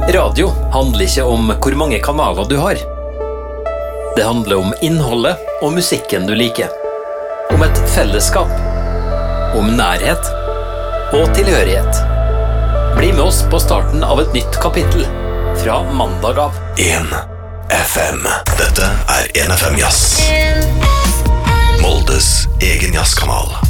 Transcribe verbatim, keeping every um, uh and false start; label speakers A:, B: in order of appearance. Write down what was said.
A: Radio handler ikke om hvor mange kanaler du har. Det handler om innholdet og musikken du liker. Om et fellesskap. Om nærhet og tilhørighet. Bli med oss på starten av et nytt kapittel. Fra mandag av.
B: en F M. Dette er en F M Jazz. Moldes egen jazzkanal.